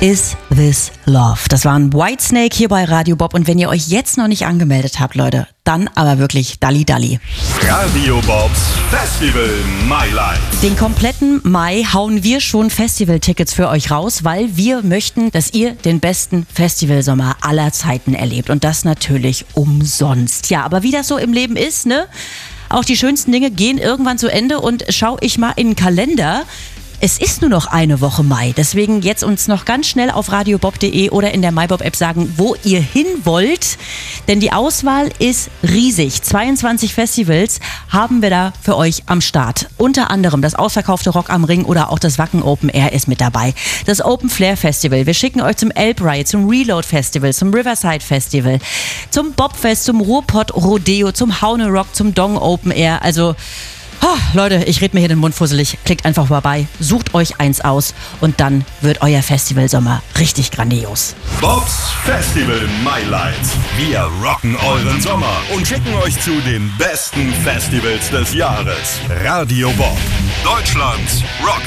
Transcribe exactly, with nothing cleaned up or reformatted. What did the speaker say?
Is This Love? Das war ein Whitesnake hier bei Radio Bob. Und wenn ihr euch jetzt noch nicht angemeldet habt, Leute, dann aber wirklich Dalli Dalli. Radio Bobs Festival My Life. Den kompletten Mai hauen wir schon Festivaltickets für euch raus, weil wir möchten, dass ihr den besten Festivalsommer aller Zeiten erlebt. Und das natürlich umsonst. Ja, aber wie das so im Leben ist, ne? Auch die schönsten Dinge gehen irgendwann zu Ende. Und schau ich mal in den Kalender. Es ist nur noch eine Woche Mai, deswegen jetzt uns noch ganz schnell auf radiobob punkt de oder in der MyBob-App sagen, wo ihr hin wollt, denn die Auswahl ist riesig. zweiundzwanzig Festivals haben wir da für euch am Start. Unter anderem das ausverkaufte Rock am Ring oder auch das Wacken Open Air ist mit dabei. Das Open Flair Festival, wir schicken euch zum Elb Riot, zum Reload Festival, zum Riverside Festival, zum Bobfest, zum Ruhrpott Rodeo, zum Haune Rock, zum Dong Open Air, also... Oh, Leute, ich rede mir hier den Mund fusselig. Klickt einfach vorbei, sucht euch eins aus und dann wird euer Festivalsommer richtig grandios. Bobs Festival My Lights. Wir rocken euren Sommer und schicken euch zu den besten Festivals des Jahres. Radio Bob, Deutschlands Rock